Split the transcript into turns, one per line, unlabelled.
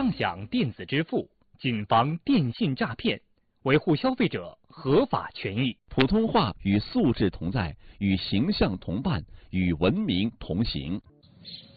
共享电子支付，谨防电信诈骗，维护消费者合法权益。
普通话与素质同在，与形象同伴，与文明同行。